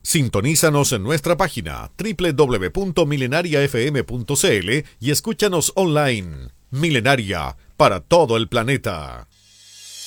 Sintonízanos en nuestra página www.milenariafm.cl y escúchanos online. Milenaria, para todo el planeta.